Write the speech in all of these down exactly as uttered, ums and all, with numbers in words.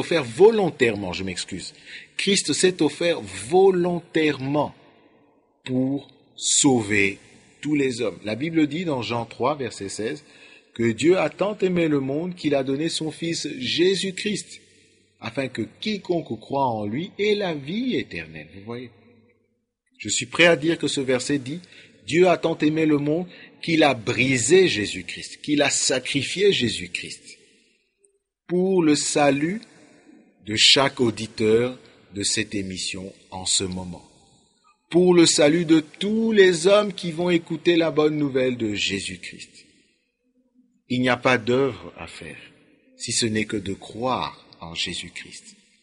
offert volontairement, je m'excuse. Christ s'est offert volontairement pour sauver tous les hommes. La Bible dit dans Jean trois, verset seize, que Dieu a tant aimé le monde qu'il a donné son Fils Jésus-Christ, afin que quiconque croit en lui ait la vie éternelle. Vous voyez? Je suis prêt à dire que ce verset dit, Dieu a tant aimé le monde qu'il a brisé Jésus-Christ, qu'il a sacrifié Jésus-Christ pour le salut de chaque auditeur de cette émission en ce moment. Pour le salut de tous les hommes qui vont écouter la bonne nouvelle de Jésus-Christ. Il n'y a pas d'œuvre à faire, si ce n'est que de croire en Jésus-Christ.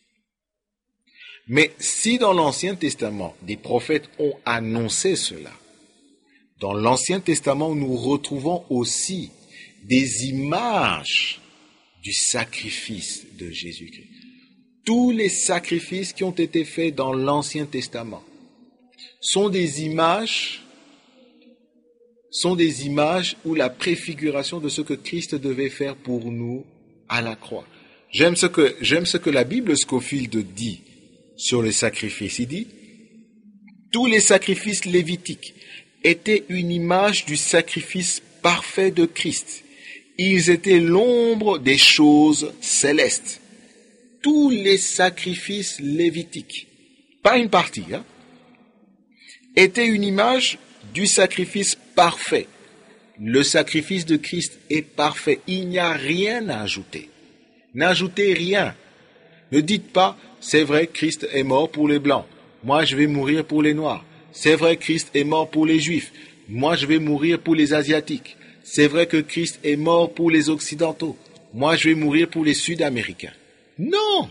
Mais si dans l'Ancien Testament, des prophètes ont annoncé cela, dans l'Ancien Testament, nous retrouvons aussi des images du sacrifice de Jésus-Christ. Tous les sacrifices qui ont été faits dans l'Ancien Testament sont des images, sont des images ou la préfiguration de ce que Christ devait faire pour nous à la croix. J'aime ce que, j'aime ce que la Bible Scofield dit sur les sacrifices. Il dit, tous les sacrifices lévitiques étaient une image du sacrifice parfait de Christ. Ils étaient l'ombre des choses célestes. Tous les sacrifices lévitiques, pas une partie, hein, étaient une image du sacrifice parfait. Le sacrifice de Christ est parfait. Il n'y a rien à ajouter. N'ajoutez rien. Ne dites pas, c'est vrai, Christ est mort pour les Blancs. Moi, je vais mourir pour les Noirs. C'est vrai, Christ est mort pour les Juifs. Moi, je vais mourir pour les Asiatiques. C'est vrai que Christ est mort pour les Occidentaux. Moi, je vais mourir pour les Sud-Américains. Non!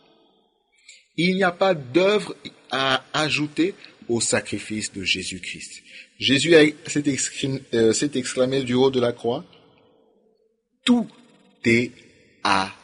Il n'y a pas d'œuvre à ajouter au sacrifice de Jésus-Christ. Jésus a, s'est, exclamé, euh, s'est exclamé du haut de la croix, « Tout est accompli. »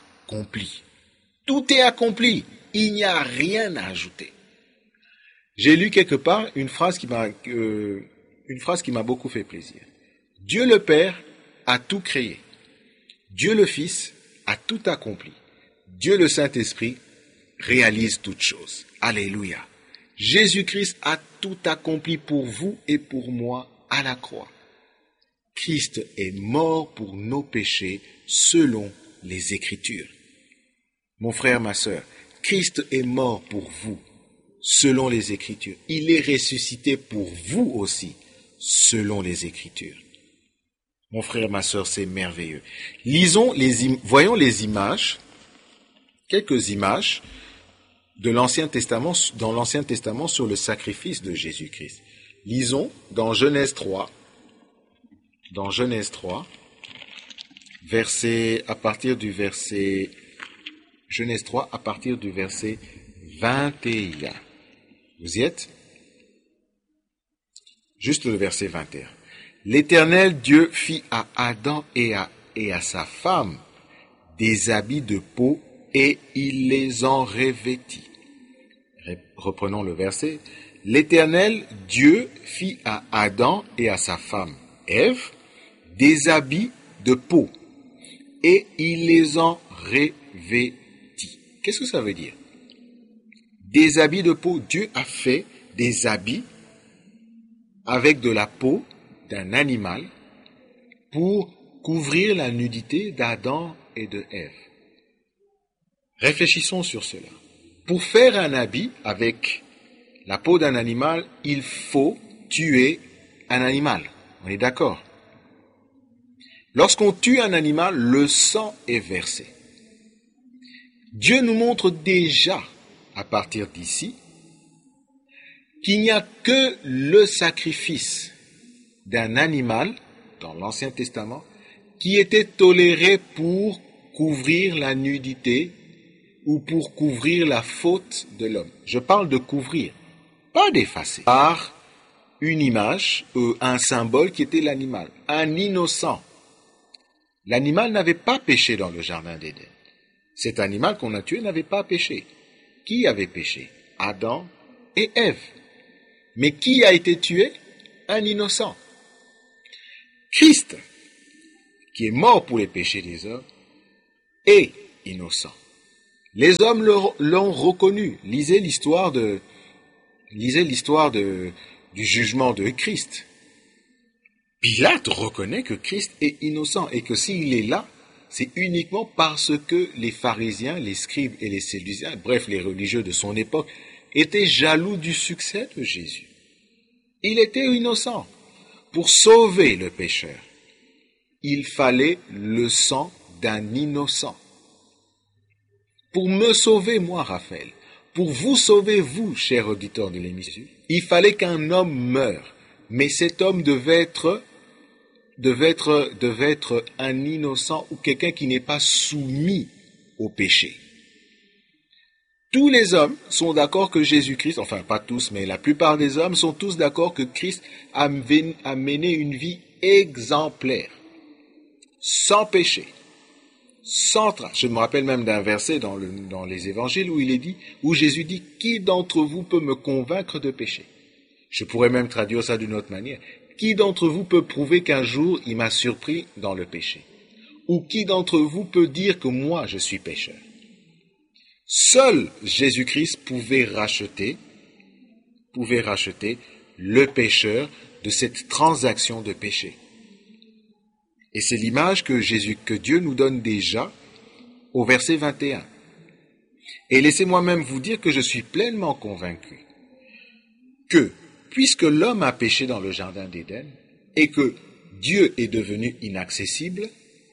Tout est accompli. Il n'y a rien à ajouter. J'ai lu quelque part une phrase qui m'a, euh, une phrase qui m'a beaucoup fait plaisir. Dieu le Père a tout créé. Dieu le Fils a tout accompli. Dieu le Saint-Esprit réalise toutes choses. Alléluia. Jésus-Christ a tout accompli pour vous et pour moi à la croix. Christ est mort pour nos péchés selon les Écritures. Mon frère, ma sœur, Christ est mort pour vous selon les Écritures. Il est ressuscité pour vous aussi selon les Écritures. Mon frère, ma sœur, c'est merveilleux. Lisons les im- voyons les images, quelques images de l'Ancien Testament, dans l'Ancien Testament sur le sacrifice de Jésus-Christ. Lisons dans Genèse trois, dans Genèse trois, verset, à partir du verset, Genèse trois, à partir du verset vingt et un. Vous y êtes? Juste le verset vingt et un. L'Éternel Dieu fit à Adam et à, et à sa femme des habits de peau et il les en revêtit. Reprenons le verset. L'Éternel Dieu fit à Adam et à sa femme, Ève, des habits de peau et il les en revêtit. Qu'est-ce que ça veut dire? Des habits de peau. Dieu a fait des habits avec de la peau d'un animal pour couvrir la nudité d'Adam et de Ève. Réfléchissons sur cela. Pour faire un habit avec la peau d'un animal, il faut tuer un animal. On est d'accord? Lorsqu'on tue un animal, le sang est versé. Dieu nous montre déjà, à partir d'ici, qu'il n'y a que le sacrifice d'un animal, dans l'Ancien Testament, qui était toléré pour couvrir la nudité ou pour couvrir la faute de l'homme. Je parle de couvrir, pas d'effacer. Par une image, euh, un symbole qui était l'animal, un innocent. L'animal n'avait pas péché dans le jardin d'Éden. Cet animal qu'on a tué n'avait pas péché. Qui avait péché? Adam et Ève. Mais qui a été tué? Un innocent. Christ, qui est mort pour les péchés des hommes, est innocent. Les hommes l'ont reconnu. Lisez l'histoire de, lisez l'histoire de, du jugement de Christ. Pilate reconnaît que Christ est innocent et que s'il est là, c'est uniquement parce que les pharisiens, les scribes et les sadducéens, bref, les religieux de son époque, étaient jaloux du succès de Jésus. Il était innocent. Pour sauver le pécheur, il fallait le sang d'un innocent. Pour me sauver, moi, Raphaël, pour vous sauver, vous, chers auditeurs de l'émission, il fallait qu'un homme meure. Mais cet homme devait être, devait être, devait être un innocent ou quelqu'un qui n'est pas soumis au péché. Tous les hommes sont d'accord que Jésus-Christ, enfin pas tous, mais la plupart des hommes sont tous d'accord que Christ a mené une vie exemplaire, sans péché, sans trace. Je me rappelle même d'un verset dans, le, dans les évangiles où il est dit, où Jésus dit, qui d'entre vous peut me convaincre de péché? Je pourrais même traduire ça d'une autre manière. Qui d'entre vous peut prouver qu'un jour il m'a surpris dans le péché? Ou qui d'entre vous peut dire que moi je suis pécheur? Seul Jésus-Christ pouvait racheter, pouvait racheter le pécheur de cette transaction de péché. Et c'est l'image que Jésus, que Dieu nous donne déjà au verset vingt et un. Et laissez-moi même vous dire que je suis pleinement convaincu que, puisque l'homme a péché dans le jardin d'Éden et que Dieu est devenu inaccessible,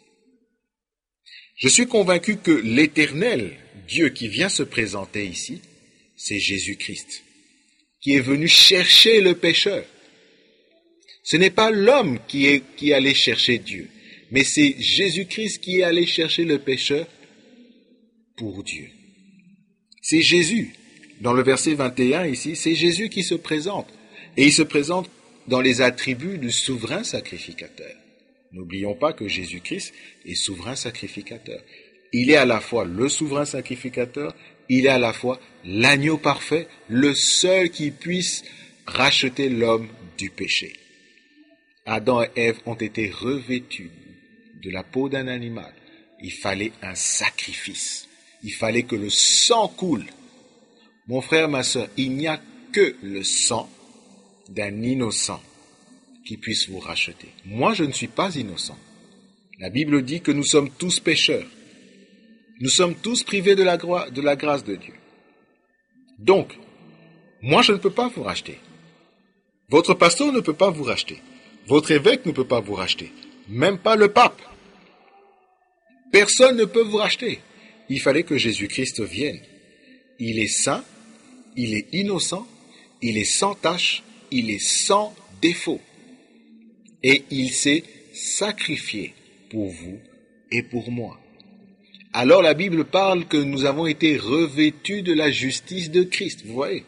je suis convaincu que l'Éternel, Dieu qui vient se présenter ici, c'est Jésus-Christ, qui est venu chercher le pécheur. Ce n'est pas l'homme qui est qui est allé chercher Dieu, mais c'est Jésus-Christ qui est allé chercher le pécheur pour Dieu. C'est Jésus. Dans le verset vingt et un ici, c'est Jésus qui se présente. Et il se présente dans les attributs du souverain sacrificateur. N'oublions pas que Jésus-Christ est souverain sacrificateur. Il est à la fois le souverain sacrificateur, il est à la fois l'agneau parfait, le seul qui puisse racheter l'homme du péché. Adam et Ève ont été revêtus de la peau d'un animal. Il fallait un sacrifice. Il fallait que le sang coule. Mon frère, ma sœur, il n'y a que le sang d'un innocent qui puisse vous racheter. Moi, je ne suis pas innocent. La Bible dit que nous sommes tous pécheurs. Nous sommes tous privés de la, gra- de la grâce de Dieu. Donc, moi, je ne peux pas vous racheter. Votre pasteur ne peut pas vous racheter. Votre évêque ne peut pas vous racheter. Même pas le pape. Personne ne peut vous racheter. Il fallait que Jésus-Christ vienne. Il est saint, il est innocent, il est sans tache, il est sans défaut. Et il s'est sacrifié pour vous et pour moi. Alors la Bible parle que nous avons été revêtus de la justice de Christ. Vous voyez?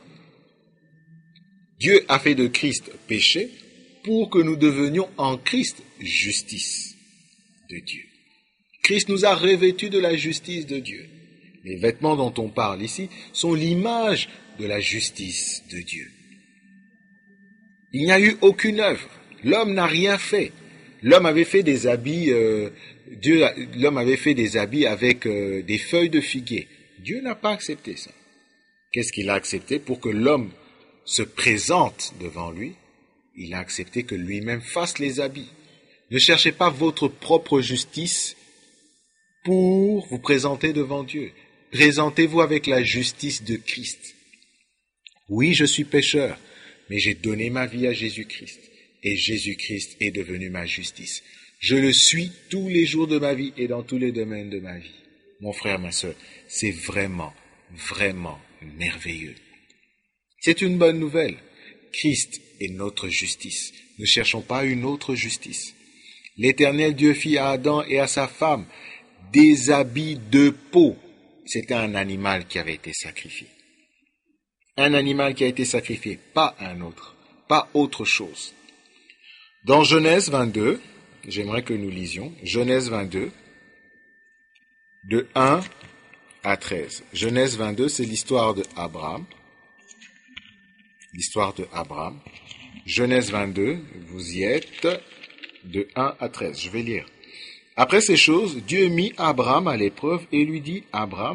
Dieu a fait de Christ péché pour que nous devenions en Christ justice de Dieu. Christ nous a revêtus de la justice de Dieu. Les vêtements dont on parle ici sont l'image de la justice de Dieu. Il n'y a eu aucune œuvre. L'homme n'a rien fait. L'homme avait fait des habits, euh, Dieu, l'homme avait fait des habits avec euh, des feuilles de figuier. Dieu n'a pas accepté ça. Qu'est-ce qu'il a accepté? Pour que l'homme se présente devant lui, il a accepté que lui-même fasse les habits. Ne cherchez pas votre propre justice pour vous présenter devant Dieu. Présentez-vous avec la justice de Christ. Oui, je suis pécheur, mais j'ai donné ma vie à Jésus-Christ. Et Jésus-Christ est devenu ma justice. Je le suis tous les jours de ma vie et dans tous les domaines de ma vie. Mon frère, ma sœur, c'est vraiment, vraiment merveilleux. C'est une bonne nouvelle. Christ est notre justice. Ne cherchons pas une autre justice. L'Éternel Dieu fit à Adam et à sa femme des habits de peau. C'était un animal qui avait été sacrifié. Un animal qui a été sacrifié, pas un autre, pas autre chose. Dans Genèse vingt-deux, j'aimerais que nous lisions, Genèse vingt-deux, de un à treize. Genèse vingt-deux, c'est l'histoire de Abraham. L'histoire de Abraham. Genèse vingt-deux, vous y êtes, de un à treize. Je vais lire. Après ces choses, Dieu mit Abraham à l'épreuve et lui dit, Abraham,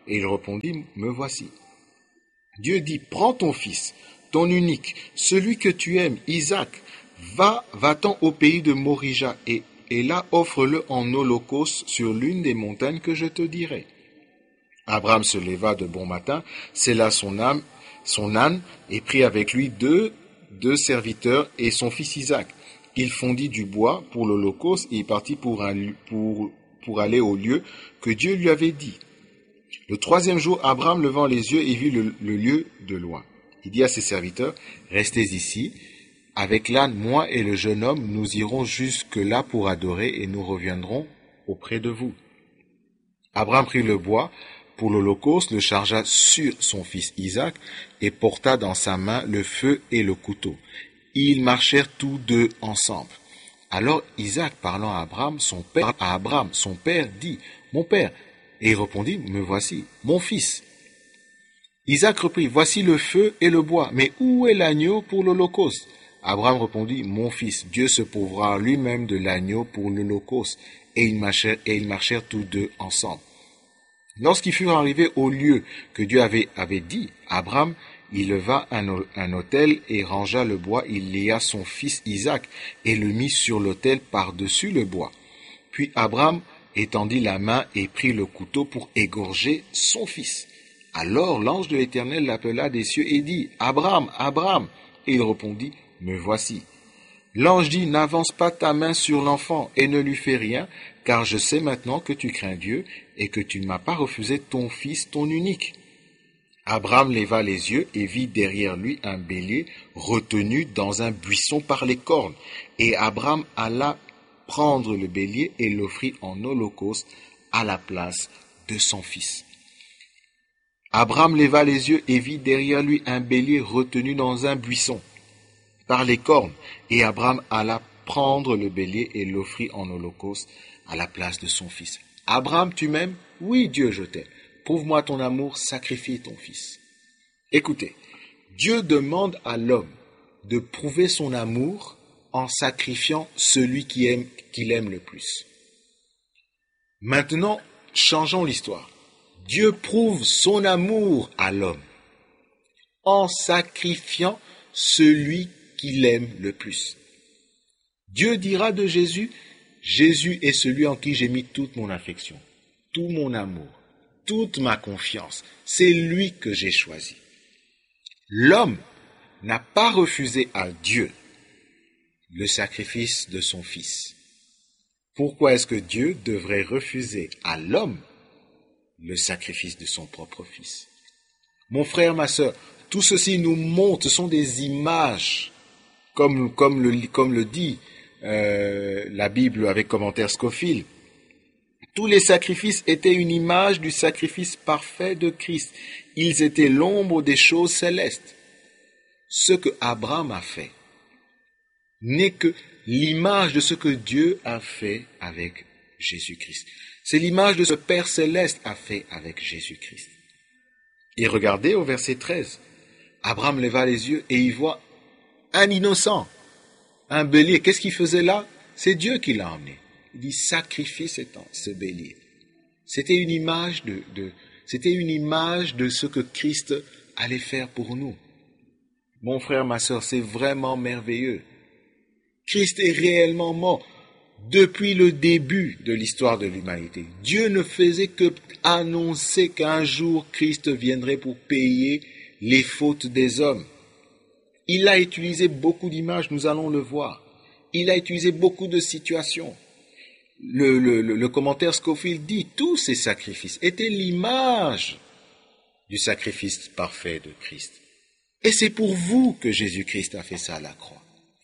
Et il répondit, me voici. Dieu dit, prends ton fils, ton unique, celui que tu aimes, Isaac, va, va-t'en au pays de Morija, et, et là offre-le en holocauste sur l'une des montagnes que je te dirai. Abraham se leva de bon matin, sella son âme, son âne, et prit avec lui deux, deux serviteurs et son fils Isaac. Il fondit du bois pour l'holocauste et il partit pour, un, pour, pour aller au lieu que Dieu lui avait dit. Le troisième jour, Abraham levant les yeux et vit le, le lieu de loin. Il dit à ses serviteurs, restez ici, avec l'âne, moi et le jeune homme, nous irons jusque-là pour adorer et nous reviendrons auprès de vous. Abraham prit le bois pour l'holocauste, le chargea sur son fils Isaac et porta dans sa main le feu et le couteau. Ils marchèrent tous deux ensemble. Alors Isaac, parlant à Abraham, son père, à Abraham, son père, dit, mon père, et il répondit, me voici, mon fils. Isaac reprit, voici le feu et le bois, mais où est l'agneau pour l'holocauste? Abraham répondit, mon fils, Dieu se pourvoira lui-même de l'agneau pour l'holocauste. Et ils marchèrent, et ils marchèrent tous deux ensemble. Lorsqu'ils furent arrivés au lieu que Dieu avait, avait dit, Abraham, il leva un, un autel et rangea le bois, il lia son fils Isaac et le mit sur l'autel par-dessus le bois. Puis Abraham étendit la main et prit le couteau pour égorger son fils. Alors l'ange de l'Éternel l'appela des cieux et dit, Abraham, Abraham, et il répondit, me voici. L'ange dit, n'avance pas ta main sur l'enfant et ne lui fais rien, car je sais maintenant que tu crains Dieu et que tu ne m'as pas refusé ton fils, ton unique. Abraham leva les yeux et vit derrière lui un bélier retenu dans un buisson par les cornes. Et Abraham alla prendre le bélier et l'offrit en holocauste à la place de son fils. Abraham leva les yeux et vit derrière lui un bélier retenu dans un buisson par les cornes. Et Abraham alla prendre le bélier et l'offrit en holocauste à la place de son fils. Abraham, tu m'aimes? Oui, Dieu, je t'aime. Prouve-moi ton amour, sacrifie ton fils. Écoutez, Dieu demande à l'homme de prouver son amour en sacrifiant celui qui aime, qu'il aime le plus. Maintenant, changeons l'histoire. Dieu prouve son amour à l'homme en sacrifiant celui qu'il aime le plus. Dieu dira de Jésus, Jésus est celui en qui j'ai mis toute mon affection, tout mon amour, toute ma confiance. C'est lui que j'ai choisi. L'homme n'a pas refusé à Dieu le sacrifice de son fils. Pourquoi est-ce que Dieu devrait refuser à l'homme le sacrifice de son propre fils? Mon frère, ma sœur, tout ceci nous montre, ce sont des images, comme, comme, le, comme le dit euh, la Bible avec commentaire Scofield. Tous les sacrifices étaient une image du sacrifice parfait de Christ. Ils étaient l'ombre des choses célestes. Ce que Abraham a fait n'est que l'image de ce que Dieu a fait avec Jésus-Christ. C'est l'image de ce Père céleste a fait avec Jésus-Christ. Et regardez au verset treize. Abraham leva les yeux et y voit un innocent, un bélier. Qu'est-ce qu'il faisait là? C'est Dieu qui l'a emmené. Il dit sacrifie ce bélier. C'était une image de, de, c'était une image de ce que Christ allait faire pour nous. Mon frère, ma sœur, c'est vraiment merveilleux. Christ est réellement mort depuis le début de l'histoire de l'humanité. Dieu ne faisait que annoncer qu'un jour Christ viendrait pour payer les fautes des hommes. Il a utilisé beaucoup d'images, nous allons le voir. Il a utilisé beaucoup de situations. Le, le, le, le commentaire Scofield dit tous ces sacrifices étaient l'image du sacrifice parfait de Christ. Et c'est pour vous que Jésus-Christ a fait ça à la croix.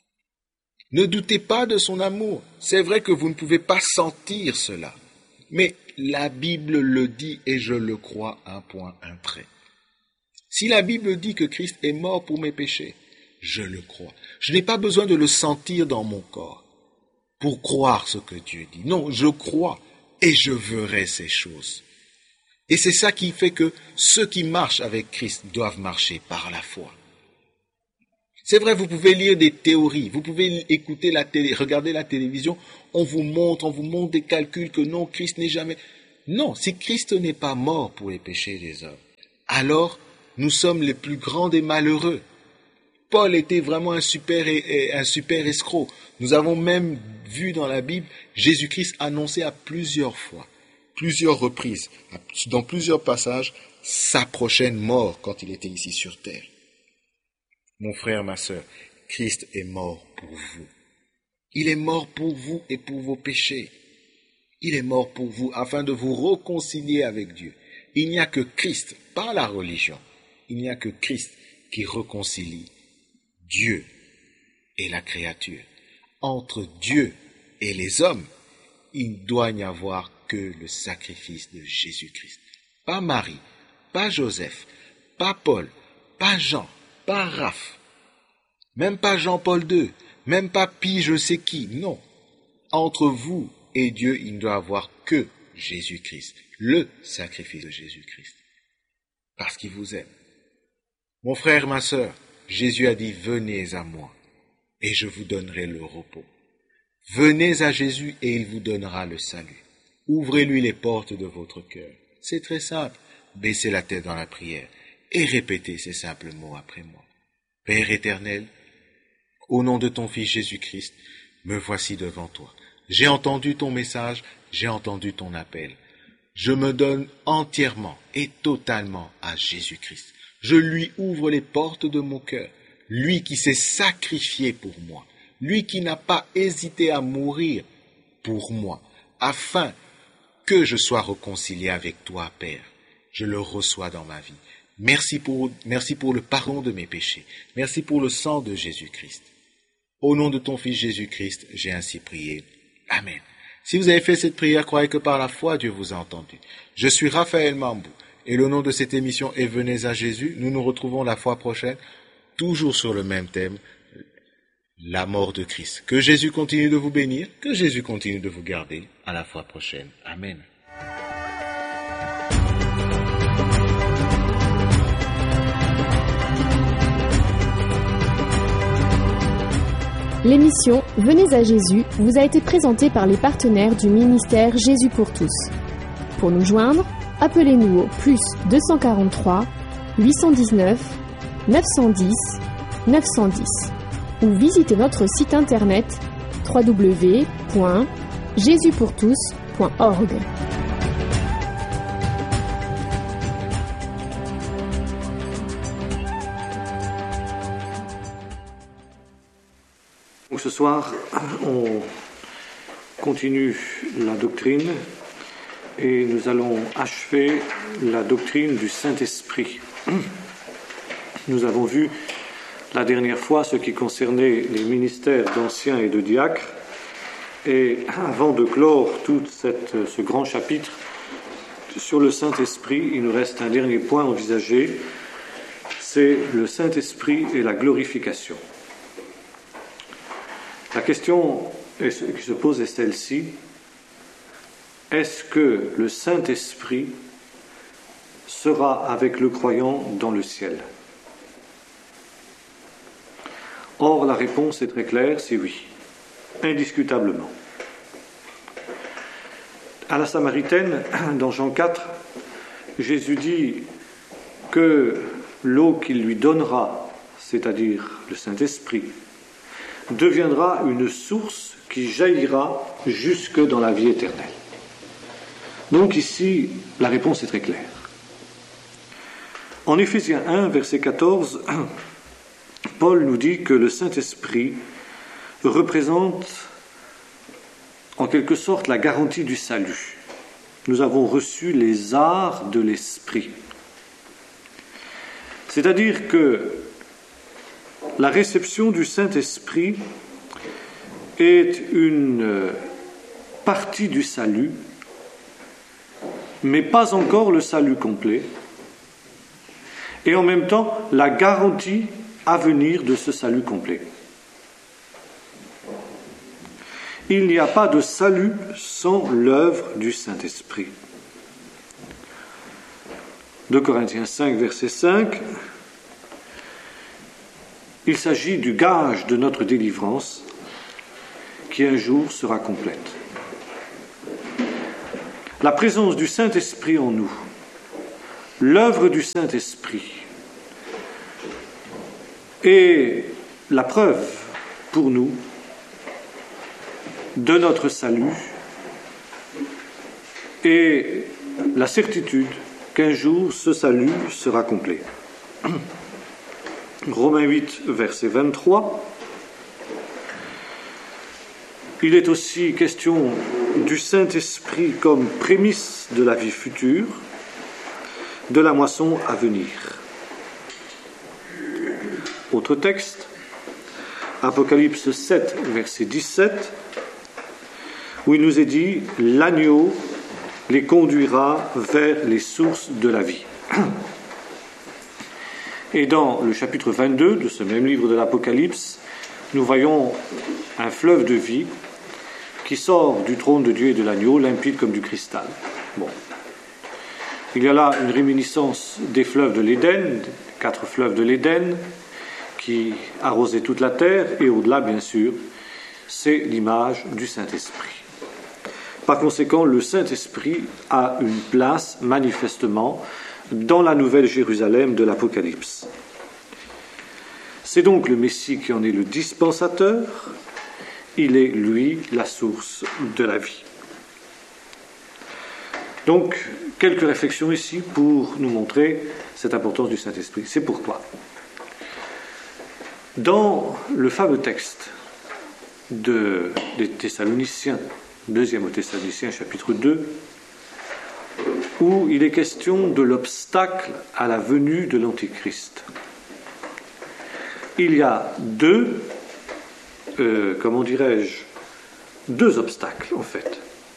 Ne doutez pas de son amour. C'est vrai que vous ne pouvez pas sentir cela. Mais la Bible le dit et je le crois, un point, un trait. Si la Bible dit que Christ est mort pour mes péchés, je le crois. Je n'ai pas besoin de le sentir dans mon corps pour croire ce que Dieu dit. Non, je crois et je verrai ces choses. Et c'est ça qui fait que ceux qui marchent avec Christ doivent marcher par la foi. C'est vrai, vous pouvez lire des théories, vous pouvez écouter la télé, regarder la télévision, on vous montre, on vous montre des calculs que non, Christ n'est jamais... Non, si Christ n'est pas mort pour les péchés des hommes, alors nous sommes les plus grands des malheureux. Paul était vraiment un super, un super escroc. Nous avons même vu dans la Bible Jésus-Christ annoncer à plusieurs fois, plusieurs reprises, dans plusieurs passages, sa prochaine mort quand il était ici sur terre. Mon frère, ma sœur, Christ est mort pour vous. Il est mort pour vous et pour vos péchés. Il est mort pour vous afin de vous réconcilier avec Dieu. Il n'y a que Christ, pas la religion, il n'y a que Christ qui réconcilie Dieu et la créature. Entre Dieu et les hommes, il ne doit n'y avoir que le sacrifice de Jésus-Christ. Pas Marie, pas Joseph, pas Paul, pas Jean, pas Raph, même pas Jean-Paul deux, même pas Pi je sais qui, non. Entre vous et Dieu, il ne doit y avoir que Jésus-Christ, le sacrifice de Jésus-Christ, parce qu'il vous aime. Mon frère, ma sœur, Jésus a dit, venez à moi, et je vous donnerai le repos. Venez à Jésus, et il vous donnera le salut. Ouvrez-lui les portes de votre cœur. C'est très simple. Baissez la tête dans la prière, et répétez ces simples mots après moi. Père éternel, au nom de ton Fils Jésus-Christ, me voici devant toi. J'ai entendu ton message, j'ai entendu ton appel. Je me donne entièrement et totalement à Jésus-Christ. Je lui ouvre les portes de mon cœur, lui qui s'est sacrifié pour moi, lui qui n'a pas hésité à mourir pour moi, afin que je sois réconcilié avec toi, Père. Je le reçois dans ma vie. Merci pour, merci pour le pardon de mes péchés. Merci pour le sang de Jésus-Christ. Au nom de ton Fils Jésus-Christ, j'ai ainsi prié. Amen. Si vous avez fait cette prière, croyez que par la foi, Dieu vous a entendu. Je suis Raphaël Mambou. Et le nom de cette émission est Venez à Jésus. Nous nous retrouvons la fois prochaine, toujours sur le même thème, la mort de Christ. Que Jésus continue de vous bénir, que Jésus continue de vous garder. À la fois prochaine. Amen. L'émission Venez à Jésus vous a été présentée par les partenaires du ministère Jésus pour tous. Pour nous joindre, appelez-nous au plus deux cent quarante-trois, huit cent dix-neuf, neuf cent dix, neuf cent dix ou visitez notre site internet w w w point jésus pour tous point org. Donc ce soir, on continue la doctrine et nous allons achever la doctrine du Saint-Esprit. Nous avons vu la dernière fois ce qui concernait les ministères d'anciens et de diacres. Et avant de clore tout cette, ce grand chapitre sur le Saint-Esprit, il nous reste un dernier point à envisager, c'est le Saint-Esprit et la glorification. La question qui se pose est celle-ci. Est-ce que le Saint-Esprit sera avec le croyant dans le ciel? Or, la réponse est très claire, c'est oui, indiscutablement. À la Samaritaine, dans Jean quatre, Jésus dit que l'eau qu'il lui donnera, c'est-à-dire le Saint-Esprit, deviendra une source qui jaillira jusque dans la vie éternelle. Donc ici, la réponse est très claire. En Éphésiens un, verset quatorze, Paul nous dit que le Saint-Esprit représente en quelque sorte la garantie du salut. Nous avons reçu les arts de l'Esprit. C'est-à-dire que la réception du Saint-Esprit est une partie du salut, mais pas encore le salut complet, et en même temps la garantie à venir de ce salut complet. Il n'y a pas de salut sans l'œuvre du Saint-Esprit. deux Corinthiens cinq, verset cinq, il s'agit du gage de notre délivrance qui un jour sera complète. la présence du Saint-Esprit en nous, l'œuvre du Saint-Esprit est la preuve pour nous de notre salut et la certitude qu'un jour ce salut sera complet. Romains huit, verset vingt-trois. Il est aussi question du Saint-Esprit comme prémisse de la vie future, de la moisson à venir. Autre texte, Apocalypse sept, verset dix-sept, où il nous est dit « L'agneau les conduira vers les sources de la vie ». Et dans le chapitre vingt-deux de ce même livre de l'Apocalypse, nous voyons un fleuve de vie qui sort du trône de Dieu et de l'agneau, limpide comme du cristal. Bon. Il y a là une réminiscence des fleuves de l'Éden, quatre fleuves de l'Éden, qui arrosaient toute la terre, et au-delà, bien sûr, c'est l'image du Saint-Esprit. Par conséquent, le Saint-Esprit a une place, manifestement, dans la Nouvelle Jérusalem de l'Apocalypse. C'est donc le Messie qui en est le dispensateur. Il est, lui, la source de la vie. Donc, quelques réflexions ici pour nous montrer cette importance du Saint-Esprit. C'est pourquoi. Dans le fameux texte de, des Thessaloniciens, deuxième aux Thessaloniciens, chapitre deux, où il est question de l'obstacle à la venue de l'Antichrist. Il y a deux, euh, comment dirais-je, deux obstacles en fait.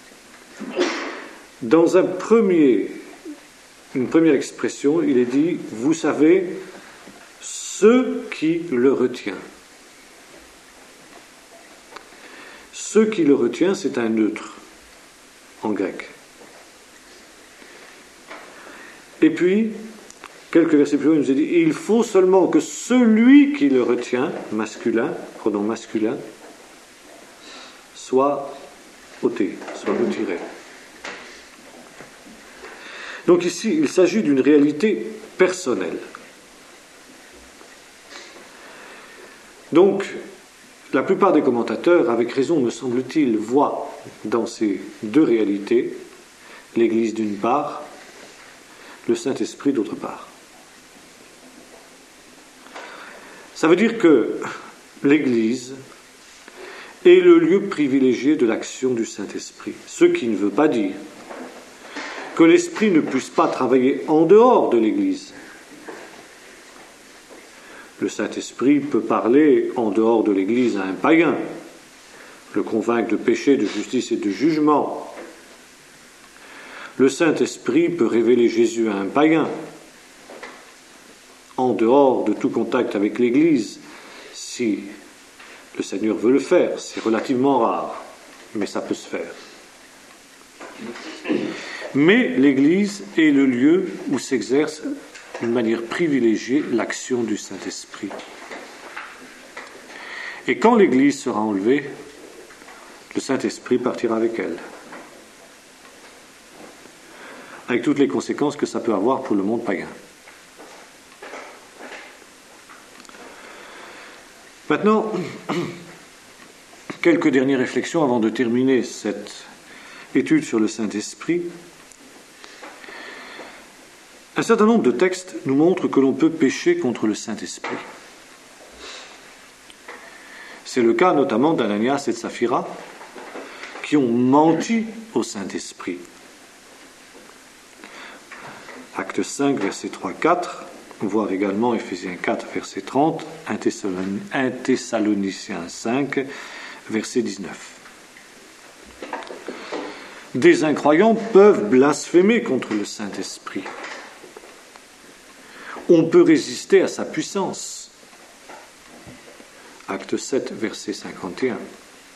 Dans un premier, une première expression, il est dit « Vous savez, ce qui le retient ». Ce qui le retient, c'est un neutre en grec. Et puis, quelques versets plus loin, il nous est dit « Il faut seulement que celui qui le retient, masculin, pronom masculin, soit ôté, soit retiré. » Donc ici, il s'agit d'une réalité personnelle. Donc, la plupart des commentateurs, avec raison me semble-t-il, voient dans ces deux réalités, l'Église d'une part, le Saint-Esprit d'autre part. Ça veut dire que l'Église est le lieu privilégié de l'action du Saint-Esprit, ce qui ne veut pas dire que l'Esprit ne puisse pas travailler en dehors de l'Église. Le Saint-Esprit peut parler en dehors de l'Église à un païen, le convaincre de péché, de justice et de jugement. Le Saint-Esprit peut révéler Jésus à un païen, en dehors de tout contact avec l'Église, si le Seigneur veut le faire. C'est relativement rare, mais ça peut se faire. Mais l'Église est le lieu où s'exerce d'une manière privilégiée l'action du Saint-Esprit. Et quand l'Église sera enlevée, le Saint-Esprit partira avec elle. Avec toutes les conséquences que ça peut avoir pour le monde païen. Maintenant, quelques dernières réflexions avant de terminer cette étude sur le Saint-Esprit. Un certain nombre de textes nous montrent que l'on peut pécher contre le Saint-Esprit. C'est le cas notamment d'Ananias et de Saphira, qui ont menti au Saint-Esprit. Acte cinq, versets trois à quatre, voire également Éphésiens quatre, verset trente, un Thessaloniciens cinq, verset dix-neuf. Des incroyants peuvent blasphémer contre le Saint-Esprit. On peut résister à sa puissance. Acte sept, verset cinquante et un.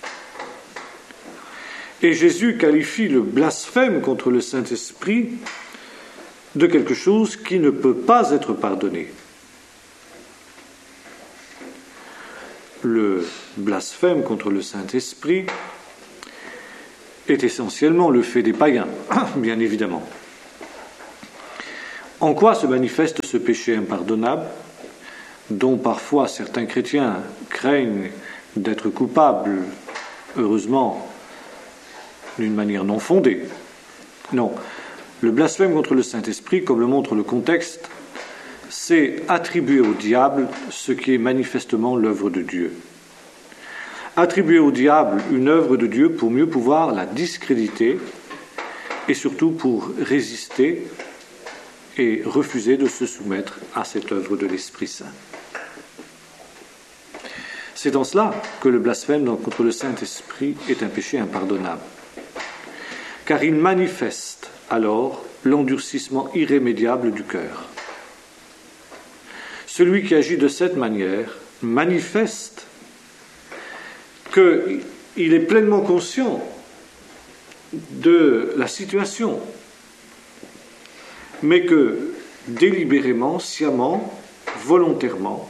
Et Jésus qualifie le blasphème contre le Saint-Esprit de quelque chose qui ne peut pas être pardonné. Le blasphème contre le Saint-Esprit est essentiellement le fait des païens, bien évidemment. En quoi se manifeste ce péché impardonnable, dont parfois certains chrétiens craignent d'être coupables, heureusement, d'une manière non fondée? Non. Le blasphème contre le Saint-Esprit, comme le montre le contexte, c'est attribuer au diable ce qui est manifestement l'œuvre de Dieu. Attribuer au diable une œuvre de Dieu pour mieux pouvoir la discréditer et surtout pour résister et refuser de se soumettre à cette œuvre de l'Esprit Saint. C'est dans cela que le blasphème contre le Saint-Esprit est un péché impardonnable, car il manifeste alors l'endurcissement irrémédiable du cœur. Celui qui agit de cette manière manifeste qu'il est pleinement conscient de la situation, mais que délibérément, sciemment, volontairement,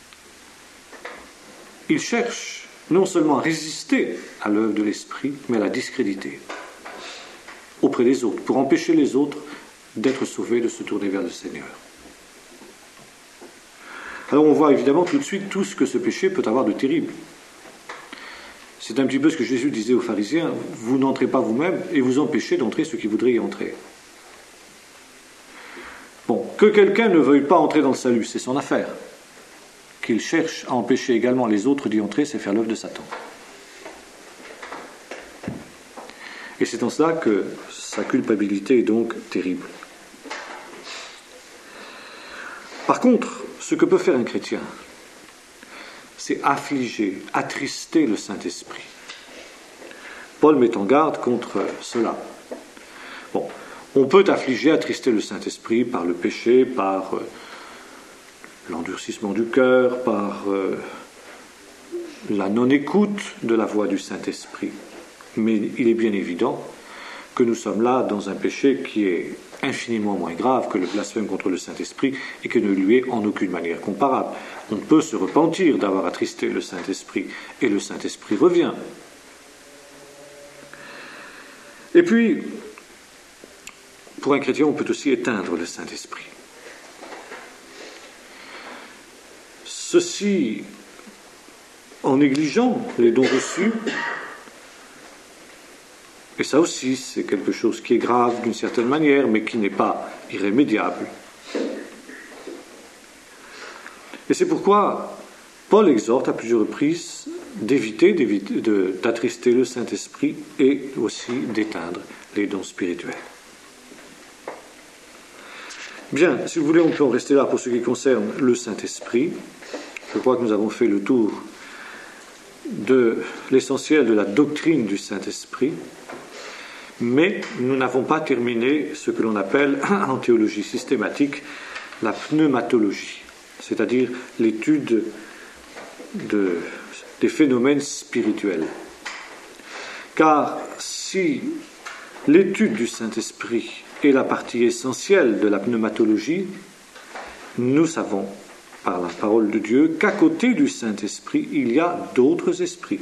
il cherche non seulement à résister à l'œuvre de l'Esprit, mais à la discréditer auprès des autres, pour empêcher les autres d'être sauvés, de se tourner vers le Seigneur. Alors on voit évidemment tout de suite tout ce que ce péché peut avoir de terrible. C'est un petit peu ce que Jésus disait aux pharisiens, vous n'entrez pas vous-même et vous empêchez d'entrer ceux qui voudraient y entrer. Bon, que quelqu'un ne veuille pas entrer dans le salut, c'est son affaire. Qu'il cherche à empêcher également les autres d'y entrer, c'est faire l'œuvre de Satan. Et c'est en cela que sa culpabilité est donc terrible. Par contre, ce que peut faire un chrétien, c'est affliger, attrister le Saint-Esprit. Paul met en garde contre cela. Bon, on peut affliger, attrister le Saint-Esprit par le péché, par euh, l'endurcissement du cœur, par euh, la non-écoute de la voix du Saint-Esprit. Mais il est bien évident que nous sommes là dans un péché qui est infiniment moins grave que le blasphème contre le Saint-Esprit et que ne lui est en aucune manière comparable. On peut se repentir d'avoir attristé le Saint-Esprit et le Saint-Esprit revient. Et puis, pour un chrétien, on peut aussi éteindre le Saint-Esprit. Ceci en négligeant les dons reçus. Et ça aussi, c'est quelque chose qui est grave d'une certaine manière, mais qui n'est pas irrémédiable. Et c'est pourquoi Paul exhorte à plusieurs reprises d'éviter, d'éviter de, d'attrister le Saint-Esprit et aussi d'éteindre les dons spirituels. Bien, si vous voulez, on peut en rester là pour ce qui concerne le Saint-Esprit. Je crois que nous avons fait le tour de l'essentiel de la doctrine du Saint-Esprit. Mais nous n'avons pas terminé ce que l'on appelle en théologie systématique la pneumatologie, c'est-à-dire l'étude de, des phénomènes spirituels. Car si l'étude du Saint-Esprit est la partie essentielle de la pneumatologie, nous savons, par la parole de Dieu, qu'à côté du Saint-Esprit, il y a d'autres esprits.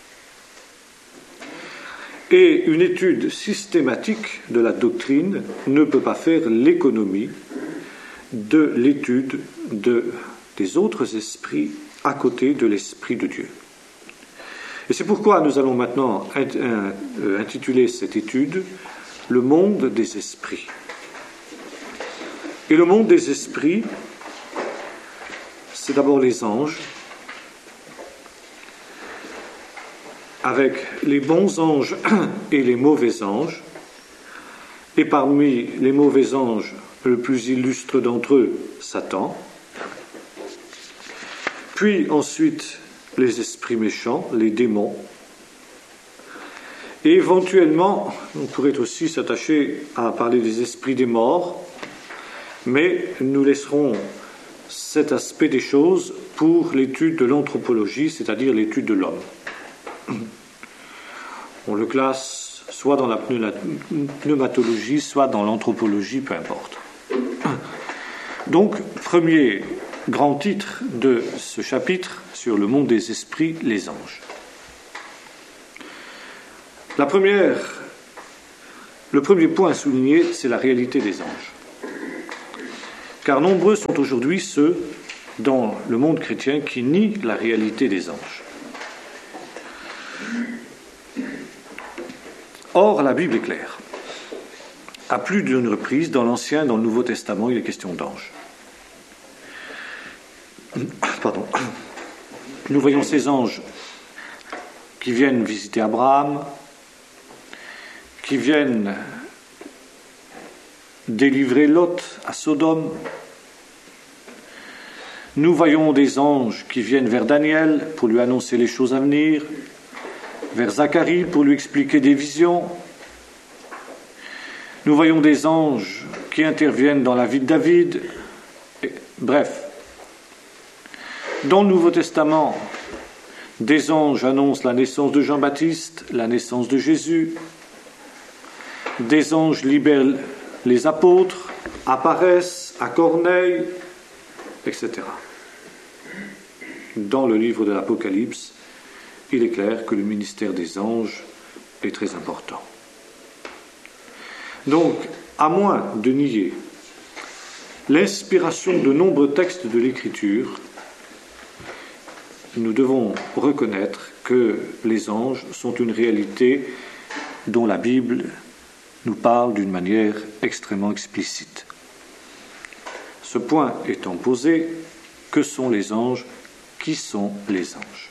Et une étude systématique de la doctrine ne peut pas faire l'économie de l'étude de, des autres esprits à côté de l'Esprit de Dieu. Et c'est pourquoi nous allons maintenant intituler cette étude « Le monde des esprits ». Et le monde des esprits, c'est d'abord les anges, avec les bons anges et les mauvais anges, et parmi les mauvais anges, le plus illustre d'entre eux, Satan, puis ensuite les esprits méchants, les démons, et éventuellement, on pourrait aussi s'attacher à parler des esprits des morts, mais nous laisserons cet aspect des choses pour l'étude de l'anthropologie, c'est-à-dire l'étude de l'homme. On le classe soit dans la pneumatologie, soit dans l'anthropologie, peu importe. Donc, premier grand titre de ce chapitre sur le monde des esprits, les anges. La première Le premier point à souligner, c'est la réalité des anges. Car nombreux sont aujourd'hui ceux dans le monde chrétien qui nient la réalité des anges. Or, la Bible est claire. À plus d'une reprise, dans l'Ancien et dans le Nouveau Testament, il est question d'anges. Pardon. Nous voyons ces anges qui viennent visiter Abraham, qui viennent délivrer Lot à Sodome. Nous voyons des anges qui viennent vers Daniel pour lui annoncer les choses à venir, vers Zacharie pour lui expliquer des visions. Nous voyons des anges qui interviennent dans la vie de David. Et, bref, dans le Nouveau Testament, des anges annoncent la naissance de Jean-Baptiste, la naissance de Jésus. Des anges libèrent les apôtres, apparaissent à Corneille, et cetera. Dans le livre de l'Apocalypse, il est clair que le ministère des anges est très important. Donc, à moins de nier l'inspiration de nombreux textes de l'Écriture, nous devons reconnaître que les anges sont une réalité dont la Bible nous parle d'une manière extrêmement explicite. Ce point étant posé, que sont les anges? Qui sont les anges?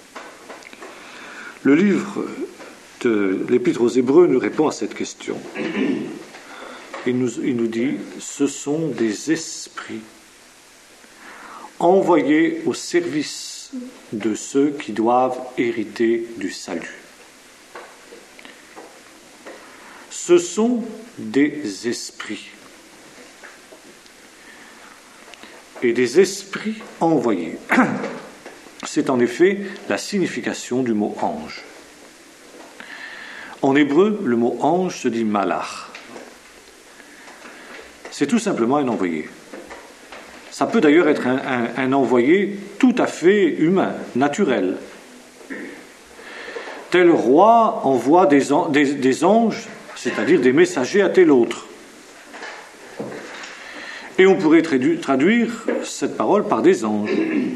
Le livre de l'Épître aux Hébreux nous répond à cette question. Il nous, il nous dit, ce sont des esprits envoyés au service de ceux qui doivent hériter du salut. Ce sont des esprits. Et des esprits envoyés. C'est en effet la signification du mot ange. En hébreu, le mot ange se dit malach. C'est tout simplement un envoyé. Ça peut d'ailleurs être un, un, un envoyé tout à fait humain, naturel. Tel roi envoie des, des, des anges, c'est-à-dire des messagers à tel autre. Et on pourrait traduire cette parole par des anges.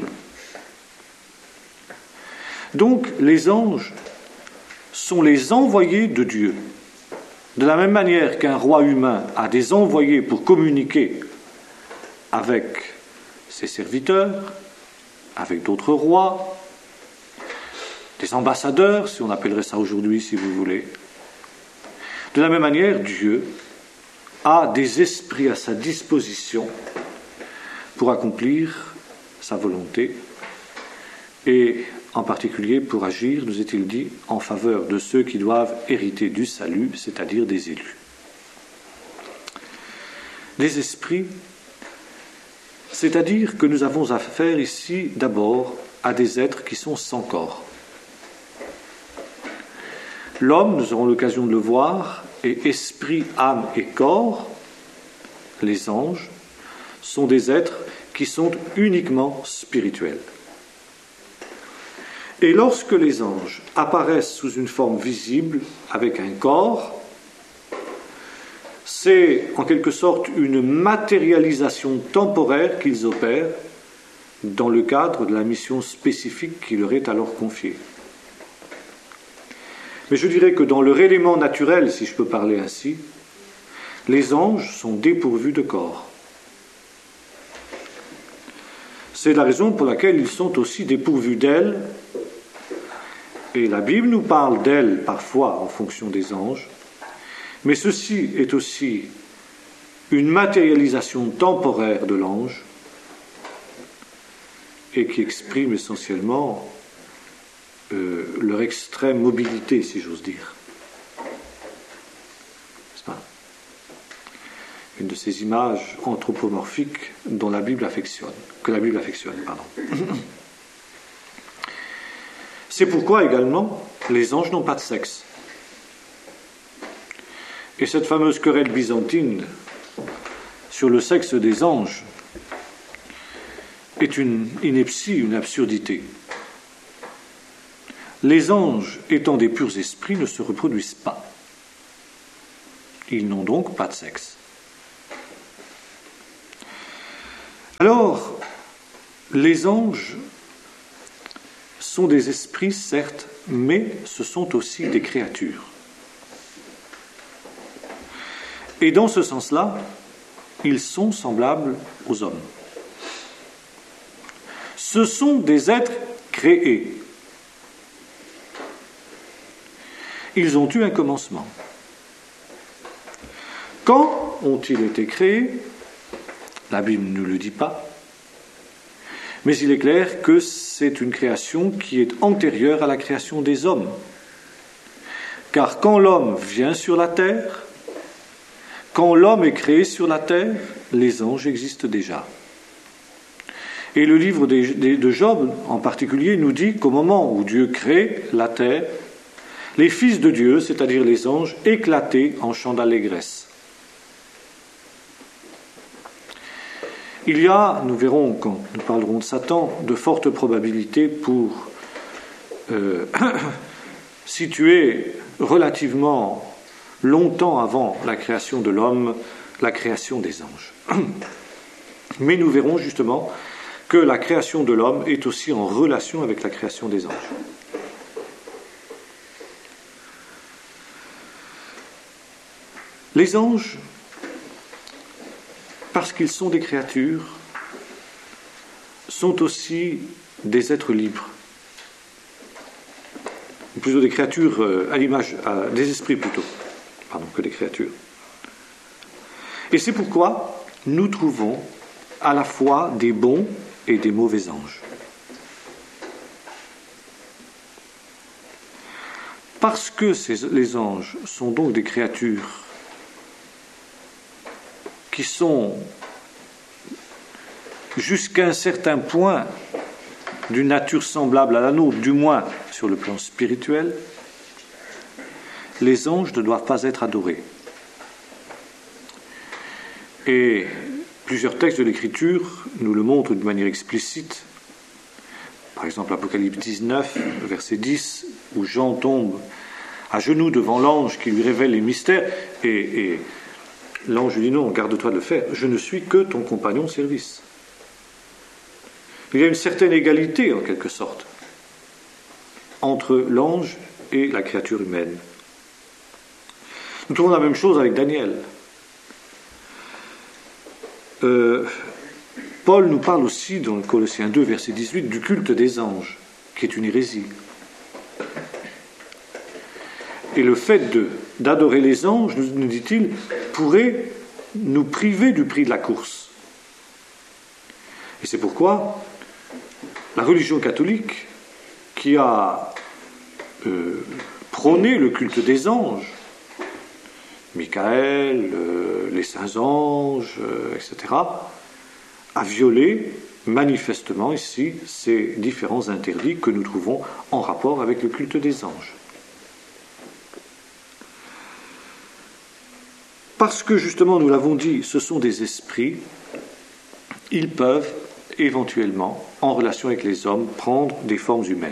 Donc, les anges sont les envoyés de Dieu. De la même manière qu'un roi humain a des envoyés pour communiquer avec ses serviteurs, avec d'autres rois, des ambassadeurs, si on appellerait ça aujourd'hui, si vous voulez. De la même manière, Dieu a des esprits à sa disposition pour accomplir sa volonté et en particulier pour agir, nous est-il dit, en faveur de ceux qui doivent hériter du salut, c'est-à-dire des élus. Les esprits, c'est-à-dire que nous avons affaire ici d'abord à des êtres qui sont sans corps. L'homme, nous aurons l'occasion de le voir, est esprit, âme et corps. Les anges sont des êtres qui sont uniquement spirituels. Et lorsque les anges apparaissent sous une forme visible, avec un corps, c'est en quelque sorte une matérialisation temporaire qu'ils opèrent dans le cadre de la mission spécifique qui leur est alors confiée. Mais je dirais que dans leur élément naturel, si je peux parler ainsi, les anges sont dépourvus de corps. C'est la raison pour laquelle ils sont aussi dépourvus d'ailes. Et la Bible nous parle d'ailes parfois en fonction des anges, mais ceci est aussi une matérialisation temporaire de l'ange et qui exprime essentiellement euh, leur extrême mobilité, si j'ose dire. N'est-ce pas ? Une de ces images anthropomorphiques dont la Bible affectionne, que la Bible affectionne, pardon. C'est pourquoi également les anges n'ont pas de sexe. Et cette fameuse querelle byzantine sur le sexe des anges est une ineptie, une absurdité. Les anges, étant des purs esprits, ne se reproduisent pas. Ils n'ont donc pas de sexe. Alors, les anges sont des esprits, certes, mais ce sont aussi des créatures. Et dans ce sens-là, ils sont semblables aux hommes. Ce sont des êtres créés. Ils ont eu un commencement. Quand ont-ils été créés ? La Bible ne nous le dit pas. Mais il est clair que c'est une création qui est antérieure à la création des hommes. Car quand l'homme vient sur la terre, quand l'homme est créé sur la terre, les anges existent déjà. Et le livre de Job, en particulier, nous dit qu'au moment où Dieu crée la terre, les fils de Dieu, c'est-à-dire les anges, éclataient en chants d'allégresse. Il y a, nous verrons quand nous parlerons de Satan, de fortes probabilités pour euh, situer relativement longtemps avant la création de l'homme, la création des anges. Mais nous verrons justement que la création de l'homme est aussi en relation avec la création des anges. Les anges, parce qu'ils sont des créatures, sont aussi des êtres libres. Ou plutôt des créatures à l'image, à, des esprits plutôt, pardon, que des créatures. Et c'est pourquoi nous trouvons à la fois des bons et des mauvais anges. Parce que ces, les anges sont donc des créatures qui sont jusqu'à un certain point d'une nature semblable à la nôtre, du moins sur le plan spirituel, les anges ne doivent pas être adorés. Et plusieurs textes de l'Écriture nous le montrent de manière explicite. Par exemple, Apocalypse dix-neuf, verset dix, où Jean tombe à genoux devant l'ange qui lui révèle les mystères, et, et l'ange lui dit non, garde-toi de le faire, je ne suis que ton compagnon de service. Il y a une certaine égalité, en quelque sorte, entre l'ange et la créature humaine. Nous trouvons la même chose avec Daniel. Euh, Paul nous parle aussi, dans Colossiens deux, verset dix-huit, du culte des anges, qui est une hérésie. Et le fait de, d'adorer les anges, nous dit-il, pourrait nous priver du prix de la course. Et c'est pourquoi la religion catholique, qui a euh, prôné le culte des anges, Michael, euh, les saints anges, euh, et cetera, a violé manifestement ici ces différents interdits que nous trouvons en rapport avec le culte des anges. Parce que justement, nous l'avons dit, ce sont des esprits, ils peuvent éventuellement, en relation avec les hommes, prendre des formes humaines.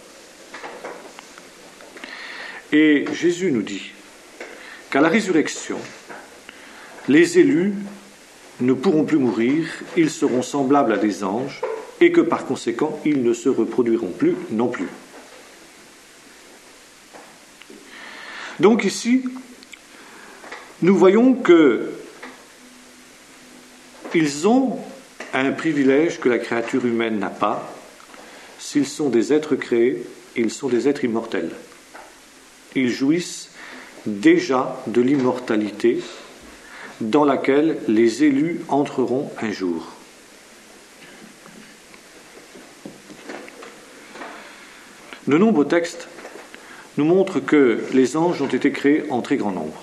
Et Jésus nous dit qu'à la résurrection, les élus ne pourront plus mourir, ils seront semblables à des anges, et que par conséquent, ils ne se reproduiront plus non plus. Donc ici, nous voyons que ils ont un privilège que la créature humaine n'a pas. S'ils sont des êtres créés, ils sont des êtres immortels. Ils jouissent déjà de l'immortalité dans laquelle les élus entreront un jour. De nombreux textes nous montrent que les anges ont été créés en très grand nombre.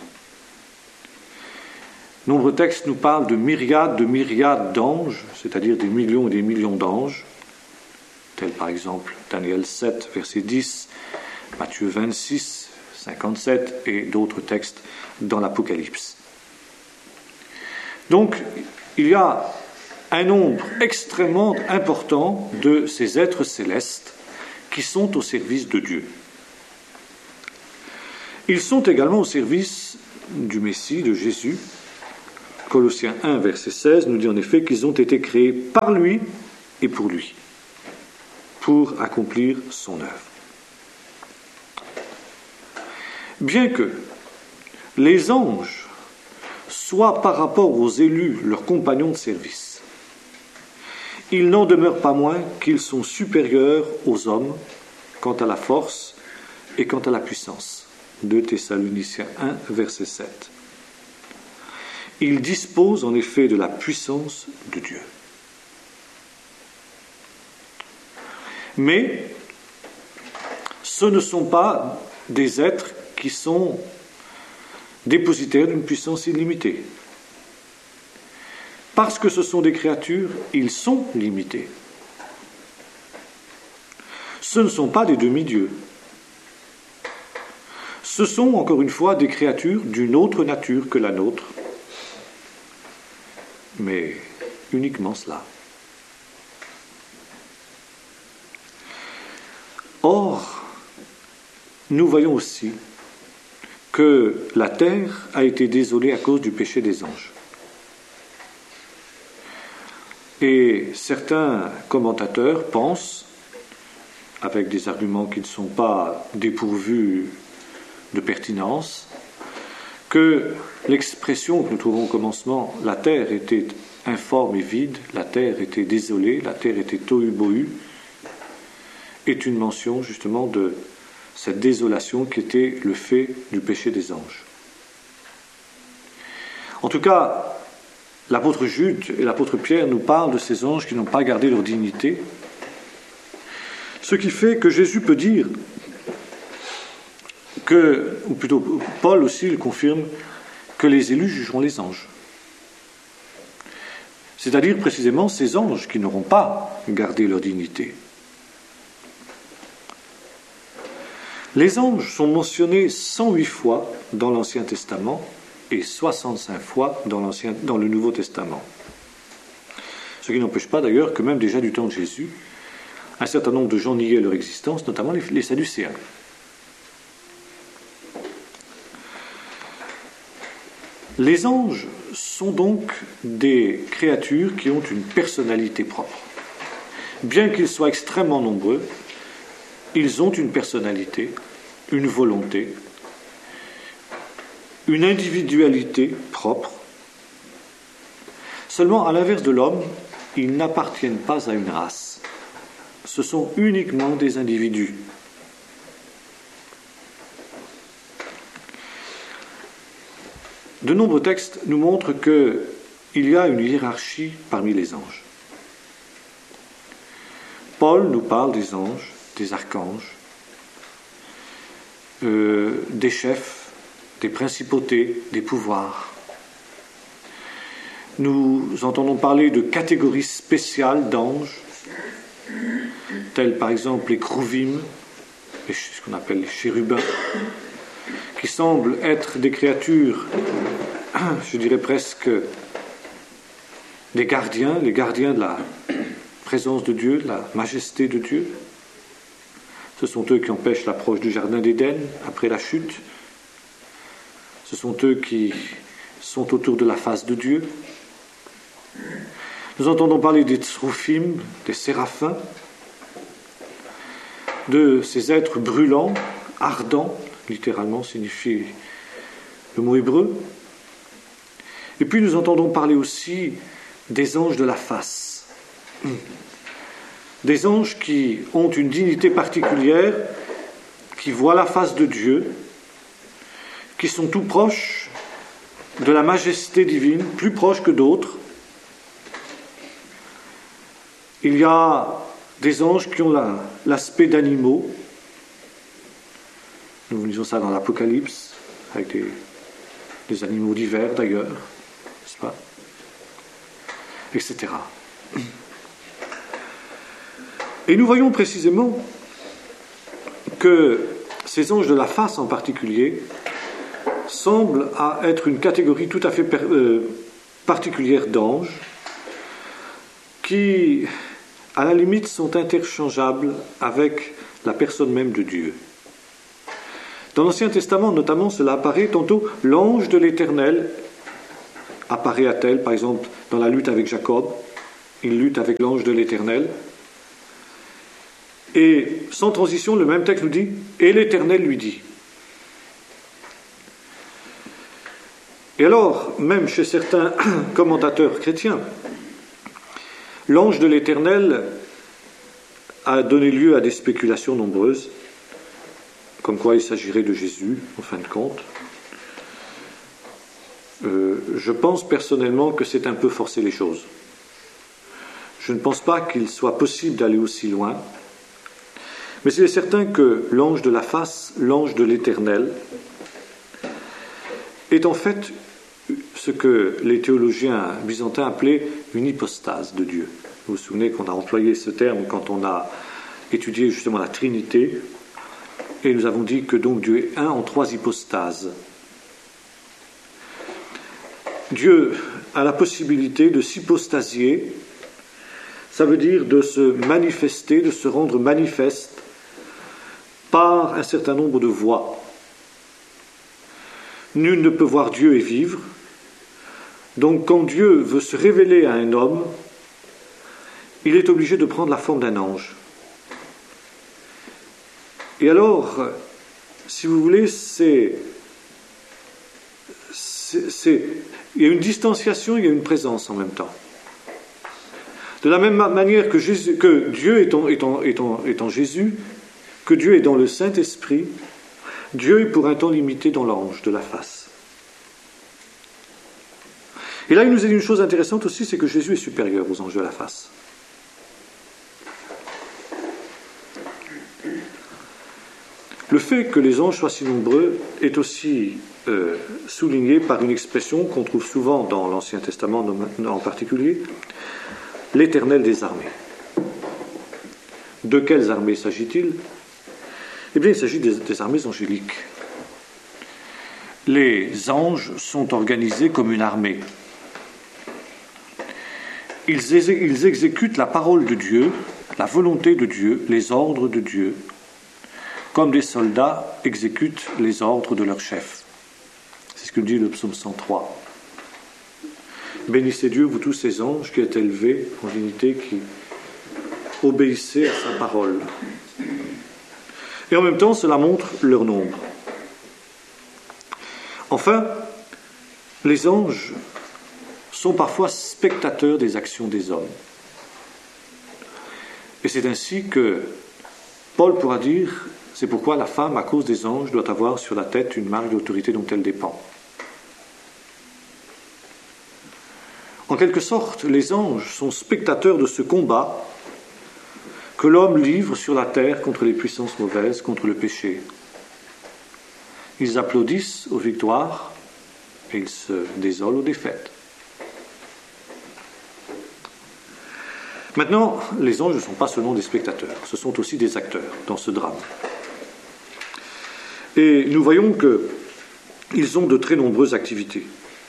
Nombreux textes nous parlent de myriades de myriades d'anges, c'est-à-dire des millions et des millions d'anges, tels par exemple Daniel sept, verset dix, Matthieu vingt-six, cinquante-sept et d'autres textes dans l'Apocalypse. Donc, il y a un nombre extrêmement important de ces êtres célestes qui sont au service de Dieu. Ils sont également au service du Messie, de Jésus. Colossiens un, verset seize, nous dit en effet qu'ils ont été créés par lui et pour lui, pour accomplir son œuvre. Bien que les anges soient par rapport aux élus leurs compagnons de service, il n'en demeure pas moins qu'ils sont supérieurs aux hommes quant à la force et quant à la puissance. deux Thessaloniciens un, verset sept. Ils disposent en effet de la puissance de Dieu. Mais ce ne sont pas des êtres qui sont dépositaires d'une puissance illimitée. Parce que ce sont des créatures, ils sont limités. Ce ne sont pas des demi-dieux. Ce sont, encore une fois, des créatures d'une autre nature que la nôtre, mais uniquement cela. Or, nous voyons aussi que la terre a été désolée à cause du péché des anges. Et certains commentateurs pensent, avec des arguments qui ne sont pas dépourvus de pertinence, que l'expression que nous trouvons au commencement, la terre était informe et vide, la terre était désolée, la terre était tohu-bohu, est une mention justement de cette désolation qui était le fait du péché des anges. En tout cas, l'apôtre Jude et l'apôtre Pierre nous parlent de ces anges qui n'ont pas gardé leur dignité, ce qui fait que Jésus peut dire que, ou plutôt Paul aussi le confirme, que les élus jugeront les anges. C'est-à-dire précisément ces anges qui n'auront pas gardé leur dignité. Les anges sont mentionnés cent huit fois dans l'Ancien Testament et soixante-cinq fois dans, l'Ancien, dans le Nouveau Testament. Ce qui n'empêche pas d'ailleurs que même déjà du temps de Jésus, un certain nombre de gens niaient leur existence, notamment les, les Sadducéens. Les anges sont donc des créatures qui ont une personnalité propre. Bien qu'ils soient extrêmement nombreux, ils ont une personnalité, une volonté, une individualité propre. Seulement, à l'inverse de l'homme, ils n'appartiennent pas à une race. Ce sont uniquement des individus. De nombreux textes nous montrent qu'il y a une hiérarchie parmi les anges. Paul nous parle des anges, des archanges, euh, des chefs, des principautés, des pouvoirs. Nous entendons parler de catégories spéciales d'anges, tels par exemple les Kruvim, ce qu'on appelle les chérubins, qui semblent être des créatures, je dirais presque des gardiens, les gardiens de la présence de Dieu, de la majesté de Dieu. Ce sont eux qui empêchent l'approche du jardin d'Éden après la chute. Ce sont eux qui sont autour de la face de Dieu. Nous entendons parler des Tsoufim, des séraphins, de ces êtres brûlants, ardents, littéralement signifie le mot hébreu. Et puis nous entendons parler aussi des anges de la face. Des anges qui ont une dignité particulière, qui voient la face de Dieu, qui sont tout proches de la majesté divine, plus proches que d'autres. Il y a des anges qui ont la, l'aspect d'animaux. Nous lisons ça dans l'Apocalypse, avec des, des animaux divers d'ailleurs, n'est-ce pas, et cetera. Et nous voyons précisément que ces anges de la face en particulier semblent à être une catégorie tout à fait per, euh, particulière d'anges qui, à la limite, sont interchangeables avec la personne même de Dieu. Dans l'Ancien Testament, notamment, cela apparaît tantôt l'ange de l'Éternel apparaît à tel, par exemple, dans la lutte avec Jacob, il lutte avec l'ange de l'Éternel. Et sans transition, le même texte nous dit « Et l'Éternel lui dit ». Et alors, même chez certains commentateurs chrétiens, l'ange de l'Éternel a donné lieu à des spéculations nombreuses, comme quoi il s'agirait de Jésus, en fin de compte. Euh, je pense personnellement que c'est un peu forcer les choses. Je ne pense pas qu'il soit possible d'aller aussi loin, mais il est certain que l'ange de la face, l'ange de l'Éternel, est en fait ce que les théologiens byzantins appelaient une hypostase de Dieu. Vous vous souvenez qu'on a employé ce terme quand on a étudié justement la Trinité, et nous avons dit que donc Dieu est un en trois hypostases. Dieu a la possibilité de s'hypostasier, ça veut dire de se manifester, de se rendre manifeste par un certain nombre de voies. Nul ne peut voir Dieu et vivre. Donc quand Dieu veut se révéler à un homme, il est obligé de prendre la forme d'un ange. Et alors, si vous voulez, c'est, c'est, c'est, il y a une distanciation, il y a une présence en même temps. De la même manière que, Jésus, que Dieu est en, est, en, est, en, est en Jésus, que Dieu est dans le Saint-Esprit, Dieu est pour un temps limité dans l'ange de la face. Et là, il nous est dit une chose intéressante aussi, c'est que Jésus est supérieur aux anges de la face. Le fait que les anges soient si nombreux est aussi euh, souligné par une expression qu'on trouve souvent dans l'Ancien Testament en particulier, l'Éternel des armées. De quelles armées s'agit-il ? Eh bien, il s'agit des, des armées angéliques. Les anges sont organisés comme une armée. Ils, ex- ils exécutent la parole de Dieu, la volonté de Dieu, les ordres de Dieu, comme des soldats exécutent les ordres de leur chef. C'est ce que dit le psaume cent trois. Bénissez Dieu, vous tous ces anges qui êtes élevés en dignité, qui obéissez à sa parole. Et en même temps, cela montre leur nombre. Enfin, les anges sont parfois spectateurs des actions des hommes. Et c'est ainsi que Paul pourra dire, c'est pourquoi la femme, à cause des anges, doit avoir sur la tête une marque d'autorité dont elle dépend. En quelque sorte, les anges sont spectateurs de ce combat que l'homme livre sur la terre contre les puissances mauvaises, contre le péché. Ils applaudissent aux victoires et ils se désolent aux défaites. Maintenant, les anges ne sont pas seulement des spectateurs, ce sont aussi des acteurs dans ce drame. Et nous voyons qu'ils ont de très nombreuses activités.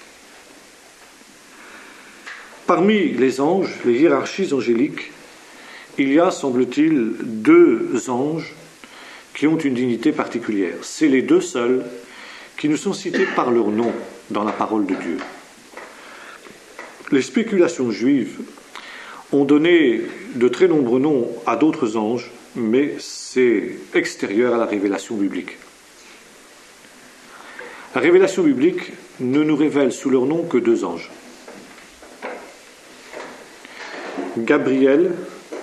Parmi les anges, les hiérarchies angéliques, il y a, semble-t-il, deux anges qui ont une dignité particulière. C'est les deux seuls qui nous sont cités par leur nom dans la parole de Dieu. Les spéculations juives ont donné de très nombreux noms à d'autres anges, mais c'est extérieur à la révélation biblique. La révélation biblique ne nous révèle sous leur nom que deux anges. Gabriel,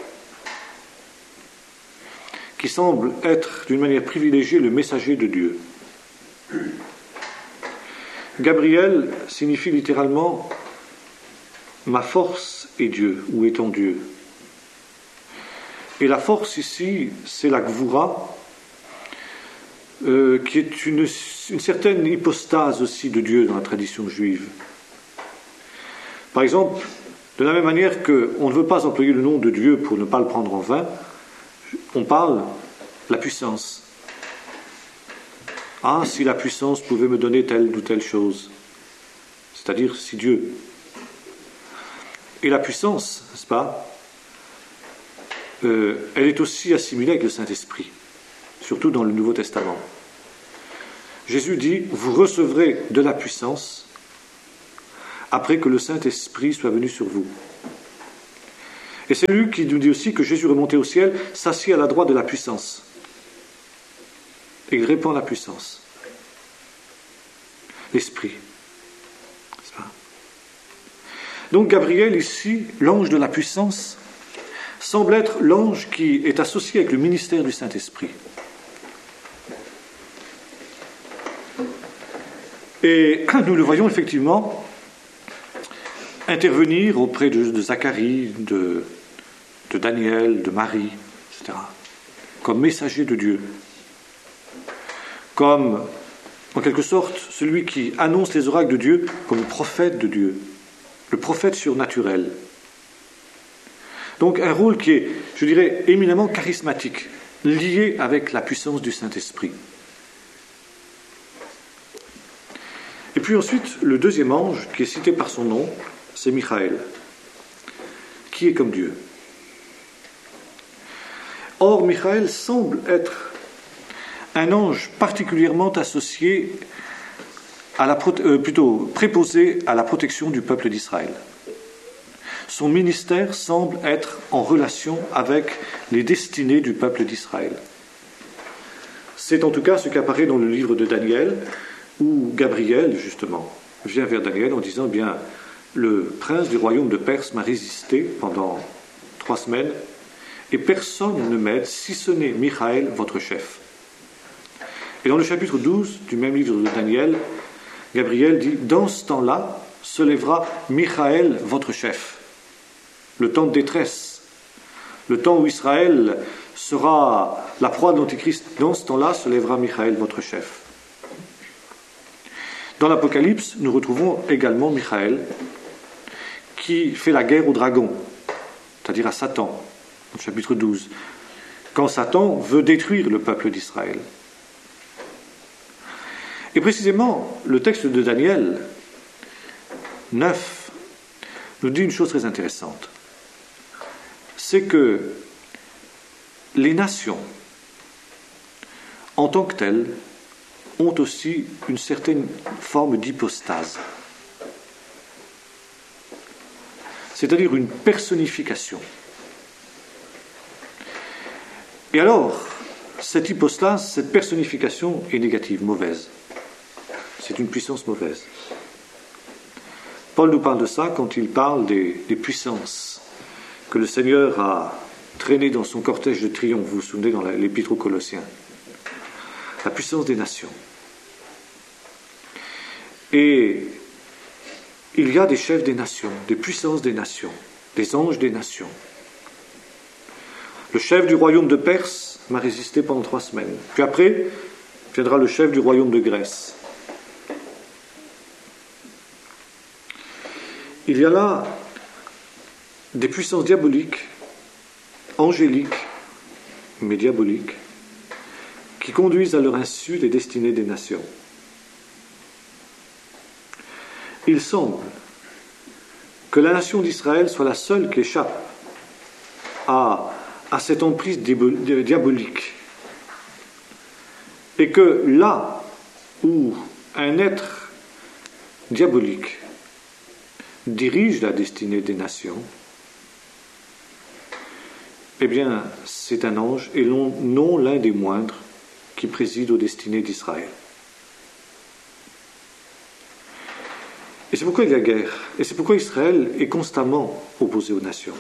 qui semble être d'une manière privilégiée le messager de Dieu. Gabriel signifie littéralement « ma force est Dieu » ou « est en Dieu ». Et la force ici, c'est la Gvoura, euh, qui est une, une certaine hypostase aussi de Dieu dans la tradition juive. Par exemple, de la même manière qu'on ne veut pas employer le nom de Dieu pour ne pas le prendre en vain, on parle de la puissance. Ah, si la puissance pouvait me donner telle ou telle chose. C'est-à-dire, si Dieu. Et la puissance, n'est-ce pas, euh, elle est aussi assimilée avec le Saint-Esprit, surtout dans le Nouveau Testament. Jésus dit, vous recevrez de la puissance après que le Saint-Esprit soit venu sur vous. Et c'est Luc qui nous dit aussi que Jésus remonté au ciel s'assied à la droite de la puissance. Et il répand la puissance. L'Esprit. N'est-ce pas ? Donc Gabriel, ici, l'ange de la puissance, semble être l'ange qui est associé avec le ministère du Saint-Esprit. Et nous le voyons effectivement intervenir auprès de, de Zacharie, de, de Daniel, de Marie, et cetera, comme messager de Dieu, comme, en quelque sorte, celui qui annonce les oracles de Dieu comme le prophète de Dieu, le prophète surnaturel. Donc un rôle qui est, je dirais, éminemment charismatique, lié avec la puissance du Saint-Esprit. Et puis ensuite, le deuxième ange, qui est cité par son nom, c'est Michael, qui est comme Dieu. Or, Michael semble être un ange particulièrement associé, à la, euh, plutôt préposé à la protection du peuple d'Israël. Son ministère semble être en relation avec les destinées du peuple d'Israël. C'est en tout cas ce qui apparaît dans le livre de Daniel, où Gabriel, justement, vient vers Daniel en disant, eh bien, le prince du royaume de Perse m'a résisté pendant trois semaines, et personne ne m'aide, si ce n'est Michael, votre chef. Et dans le chapitre douze du même livre de Daniel, Gabriel dit, dans ce temps-là, se lèvera Michael, votre chef. Le temps de détresse, le temps où Israël sera la proie de l'Antichrist, dans ce temps-là, se lèvera Michael, votre chef. Dans l'Apocalypse, nous retrouvons également Michael, qui fait la guerre au dragon, c'est-à-dire à Satan, dans le chapitre douze, quand Satan veut détruire le peuple d'Israël. Et précisément, le texte de Daniel neuf nous dit une chose très intéressante. C'est que les nations, en tant que telles, ont aussi une certaine forme d'hypostase. C'est-à-dire une personnification. Et alors, cette hypostase, cette personnification est négative, mauvaise. C'est une puissance mauvaise. Paul nous parle de ça quand il parle des, des puissances que le Seigneur a traînées dans son cortège de triomphe, vous vous souvenez, dans l'Épître aux Colossiens. La puissance des nations. Et il y a des chefs des nations, des puissances des nations, des anges des nations. Le chef du royaume de Perse m'a résisté pendant trois semaines. Puis après, viendra le chef du royaume de Grèce. Il y a là des puissances diaboliques, angéliques, mais diaboliques, qui conduisent à leur insu les destinées des nations. Il semble que la nation d'Israël soit la seule qui échappe à, à cette emprise diabolique. Et que là où un être diabolique dirige la destinée des nations, eh bien, c'est un ange, et non, non l'un des moindres, qui préside aux destinées d'Israël. Et c'est pourquoi il y a guerre, et c'est pourquoi Israël est constamment opposé aux nations.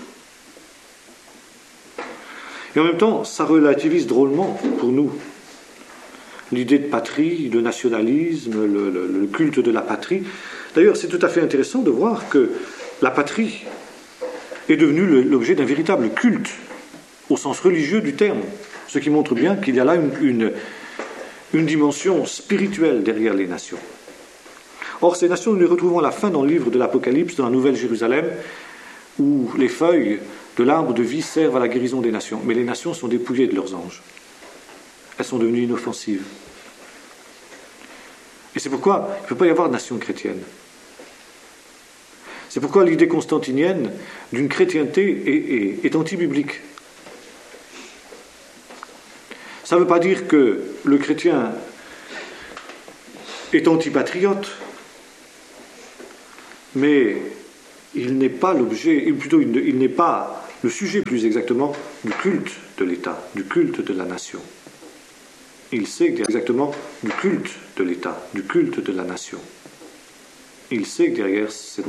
Et en même temps, ça relativise drôlement pour nous l'idée de patrie, de nationalisme, le, le, le culte de la patrie. D'ailleurs, c'est tout à fait intéressant de voir que la patrie est devenue l'objet d'un véritable culte, au sens religieux du terme, ce qui montre bien qu'il y a là une, une, une dimension spirituelle derrière les nations. Or, ces nations, nous les retrouvons à la fin dans le livre de l'Apocalypse, dans la Nouvelle Jérusalem, où les feuilles de l'arbre de vie servent à la guérison des nations. Mais les nations sont dépouillées de leurs anges. Elles sont devenues inoffensives. Et c'est pourquoi il ne peut pas y avoir de nation chrétienne. C'est pourquoi l'idée constantinienne d'une chrétienté est, est, est anti-biblique. Ça ne veut pas dire que le chrétien est antipatriote, mais il n'est pas l'objet, plutôt il n'est pas le sujet plus exactement du culte de l'État, du culte de la nation. Il sait exactement du culte de l'État, du culte de la nation. Il sait que derrière cette